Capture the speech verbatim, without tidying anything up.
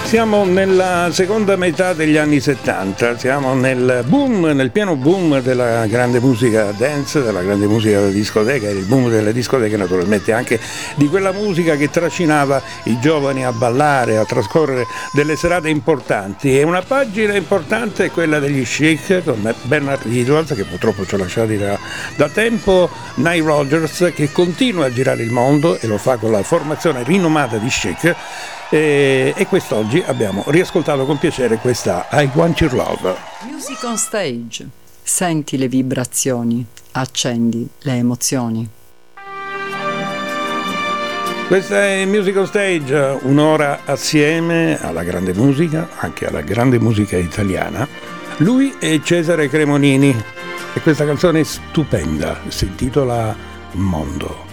Siamo nella seconda metà degli anni settanta, siamo nel boom, nel pieno boom della grande musica dance, della grande musica da discoteca, il boom delle discoteche naturalmente anche di quella musica che trascinava i giovani a ballare, a trascorrere delle serate importanti, e una pagina importante è quella degli Chic con Bernard Edwards, che purtroppo ci ha lasciati da, da tempo, Nile Rodgers che continua a girare il mondo e lo fa con la formazione rinomata di Chic. E, e quest'oggi abbiamo riascoltato con piacere questa I Want Your Love. Music on Stage. Senti le vibrazioni, accendi le emozioni. Questa è Music on Stage, un'ora assieme alla grande musica, anche alla grande musica italiana. Lui è Cesare Cremonini e questa canzone è stupenda, si intitola Mondo.